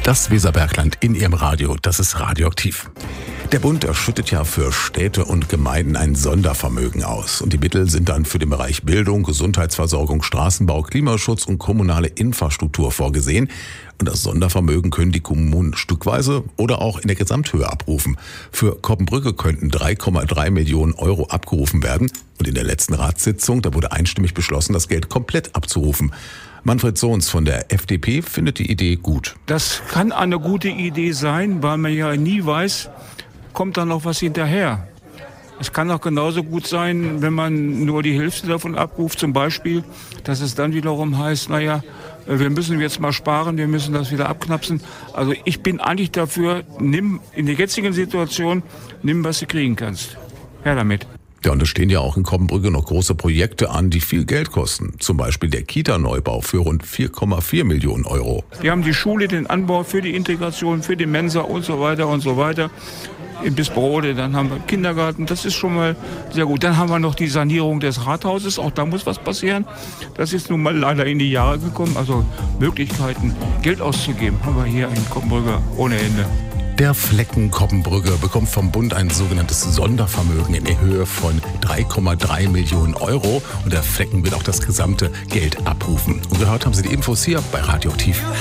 Das Weserbergland in Ihrem Radio, das ist radioaktiv. Der Bund erschüttet ja für Städte und Gemeinden ein Sondervermögen aus. Und die Mittel sind dann für den Bereich Bildung, Gesundheitsversorgung, Straßenbau, Klimaschutz und kommunale Infrastruktur vorgesehen. Und das Sondervermögen können die Kommunen stückweise oder auch in der Gesamthöhe abrufen. Für Koppenbrügge könnten 3,3 Millionen Euro abgerufen werden. Und in der letzten Ratssitzung, da wurde einstimmig beschlossen, das Geld komplett abzurufen. Manfred Sohns von der FDP findet die Idee gut. Das kann eine gute Idee sein, weil man ja nie weiß, kommt da noch was hinterher. Es kann auch genauso gut sein, wenn man nur die Hälfte davon abruft, zum Beispiel, dass es dann wiederum heißt, naja, wir müssen jetzt mal sparen, wir müssen das wieder abknapsen. Also ich bin eigentlich dafür, nimm in der jetzigen Situation, nimm, was du kriegen kannst. Her damit. Ja, und es stehen ja auch in Koppenbrügge noch große Projekte an, die viel Geld kosten. Zum Beispiel der Kita-Neubau für rund 4,4 Millionen Euro. Wir haben die Schule, den Anbau für die Integration, für die Mensa und so weiter und so weiter. In Bisbrode, dann haben wir Kindergarten, das ist schon mal sehr gut. Dann haben wir noch die Sanierung des Rathauses, auch da muss was passieren. Das ist nun mal leider in die Jahre gekommen. Also Möglichkeiten, Geld auszugeben, haben wir hier in Koppenbrügge ohne Ende. Der Flecken Koppenbrügge bekommt vom Bund ein sogenanntes Sondervermögen in der Höhe von 3,3 Millionen Euro. Und der Flecken wird auch das gesamte Geld abrufen. Und gehört haben Sie die Infos hier bei Radioaktiv.